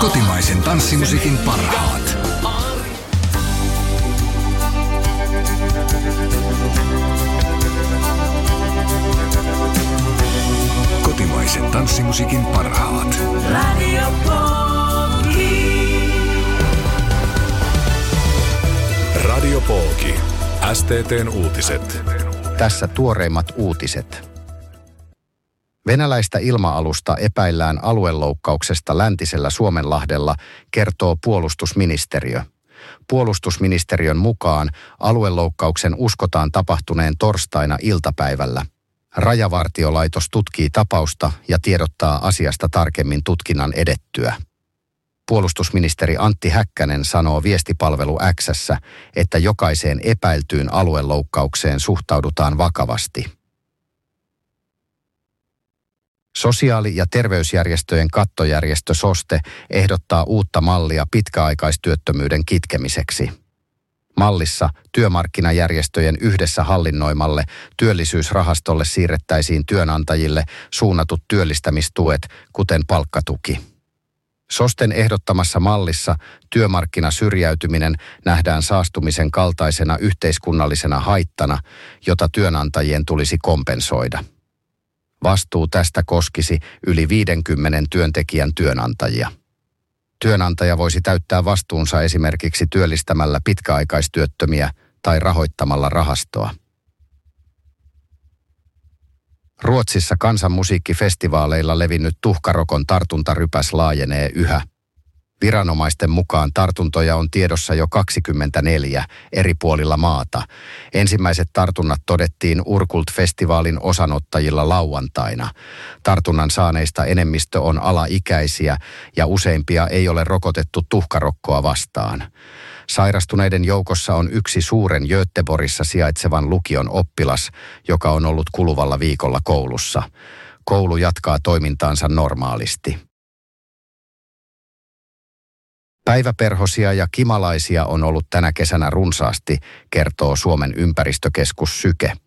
Kotimaisen tanssimusiikin parhaat. Kotimaisen tanssimusiikin parhaat. Radio Pooki. Radio Pooki. STT:n uutiset. Tässä tuoreimmat uutiset. Venäläistä ilma-alusta epäillään alueloukkauksesta läntisellä Suomenlahdella, kertoo puolustusministeriö. Puolustusministeriön mukaan alueloukkauksen uskotaan tapahtuneen torstaina iltapäivällä. Rajavartiolaitos tutkii tapausta ja tiedottaa asiasta tarkemmin tutkinnan edettyä. Puolustusministeri Antti Häkkänen sanoo viestipalvelu X:ssä, että jokaiseen epäiltyyn alueloukkaukseen suhtaudutaan vakavasti. Sosiaali- ja terveysjärjestöjen kattojärjestö SOSTE ehdottaa uutta mallia pitkäaikaistyöttömyyden kitkemiseksi. Mallissa työmarkkinajärjestöjen yhdessä hallinnoimalle työllisyysrahastolle siirrettäisiin työnantajille suunnatut työllistämistuet, kuten palkkatuki. SOSTEn ehdottamassa mallissa työmarkkinasyrjäytyminen nähdään saastumisen kaltaisena yhteiskunnallisena haittana, jota työnantajien tulisi kompensoida. Vastuu tästä koskisi yli 50 työntekijän työnantajia. Työnantaja voisi täyttää vastuunsa esimerkiksi työllistämällä pitkäaikaistyöttömiä tai rahoittamalla rahastoa. Ruotsissa kansanmusiikkifestivaaleilla levinnyt tuhkarokon tartuntarypäs laajenee yhä. Viranomaisten mukaan tartuntoja on tiedossa jo 24 eri puolilla maata. Ensimmäiset tartunnat todettiin Urkult-festivaalin osanottajilla lauantaina. Tartunnan saaneista enemmistö on alaikäisiä ja useimpia ei ole rokotettu tuhkarokkoa vastaan. Sairastuneiden joukossa on yksi suuren Göteborgissa sijaitsevan lukion oppilas, joka on ollut kuluvalla viikolla koulussa. Koulu jatkaa toimintaansa normaalisti. Päiväperhosia ja kimalaisia on ollut tänä kesänä runsaasti, kertoo Suomen ympäristökeskus Syke.